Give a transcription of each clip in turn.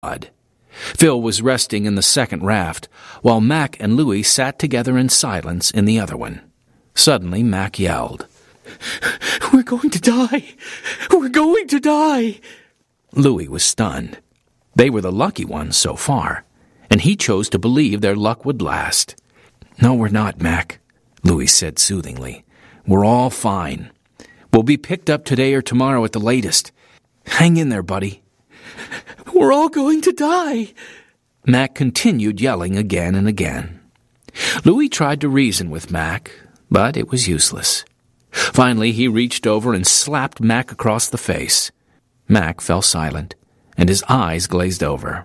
Phil was resting in the second raft, while Mac and Louie sat together in silence in the other one. Suddenly, Mac yelled, "We're going to die! We're going to die!" Louie was stunned. They were the lucky ones so far, and he chose to believe their luck would last. "No, we're not, Mac," Louie said soothingly. "We're all fine. We'll be picked up today or tomorrow at the latest. Hang in there, buddy." "We're all going to die," Mac continued yelling again and again. Louie tried to reason with Mac, but it was useless. Finally, he reached over and slapped Mac across the face. Mac fell silent, and his eyes glazed over.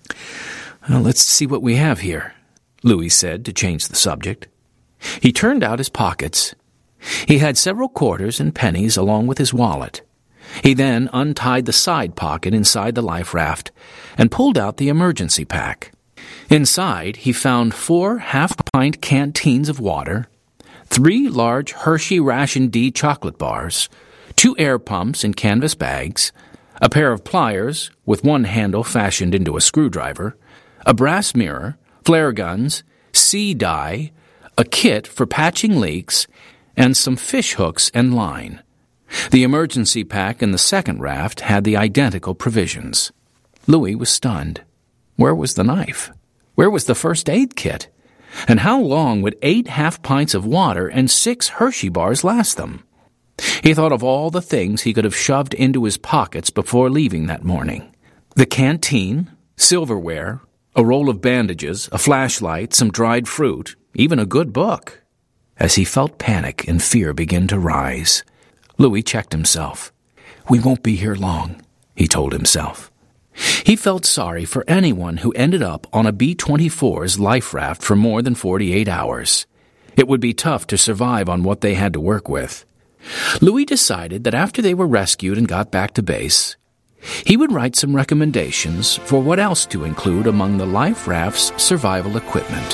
"Well, let's see what we have here," Louie said to change the subject. He turned out his pockets. He had several quarters and pennies along with his wallet. He then untied the side pocket inside the life raft and pulled out the emergency pack. Inside, he found 4 half-pint canteens of water, 3 large Hershey Ration D chocolate bars, 2 air pumps in canvas bags, a pair of pliers with one handle fashioned into a screwdriver, a brass mirror, flare guns, sea dye, a kit for patching leaks, and some fish hooks and line. The emergency pack in the second raft had the identical provisions. Louie was stunned. Where was the knife? Where was the first aid kit? And how long would 8 half-pints of water and 6 Hershey bars last them? He thought of all the things he could have shoved into his pockets before leaving that morning. The canteen, silverware, a roll of bandages, a flashlight, some dried fruit, even a good book. As he felt panic and fear begin to rise, Louie checked himself. "We won't be here long," he told himself. He felt sorry for anyone who ended up on a B-24's life raft for more than 48 hours. It would be tough to survive on what they had to work with. Louie decided that after they were rescued and got back to base, he would write some recommendations for what else to include among the life raft's survival equipment.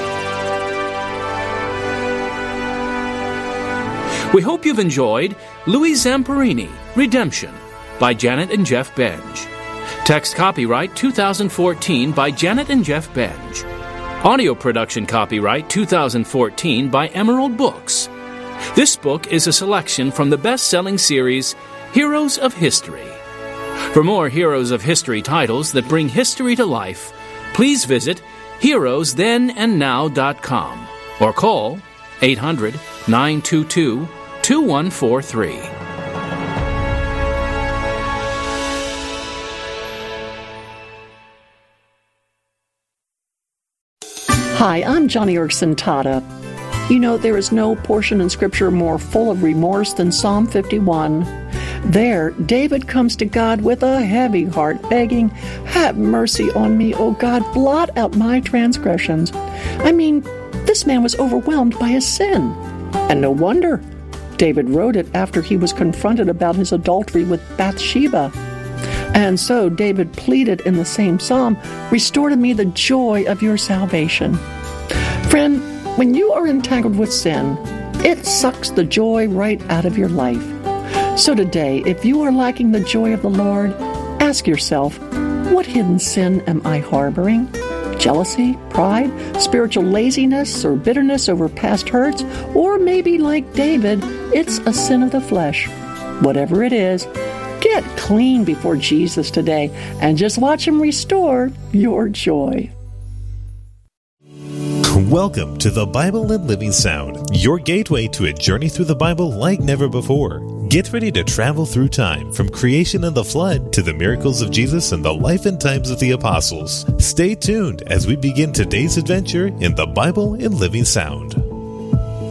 We hope you've enjoyed Louis Zamperini, Redemption, by Janet and Jeff Benge. Text copyright 2014 by Janet and Jeff Benge. Audio production copyright 2014 by Emerald Books. This book is a selection from the best-selling series Heroes of History. For more Heroes of History titles that bring history to life, please visit heroesthenandnow.com or call 800-922-2143. Hi, I'm Johnny Erskine Tata. You know, there is no portion in Scripture more full of remorse than Psalm 51. There, David comes to God with a heavy heart, begging, "Have mercy on me, O God, blot out my transgressions." I mean, this man was overwhelmed by his sin. And no wonder. David wrote it after he was confronted about his adultery with Bathsheba. And so David pleaded in the same psalm, "Restore to me the joy of your salvation." Friend, when you are entangled with sin, it sucks the joy right out of your life. So today, if you are lacking the joy of the Lord, ask yourself, what hidden sin am I harboring? Jealousy, pride, spiritual laziness, or bitterness over past hurts? Or maybe, like David, it's a sin of the flesh. Whatever it is, get clean before Jesus today and just watch Him restore your joy. Welcome to the Bible and Living Sound, your gateway to a journey through the Bible like never before. Get ready to travel through time, from creation and the flood to the miracles of Jesus and the life and times of the apostles. Stay tuned as we begin today's adventure in the Bible and Living Sound.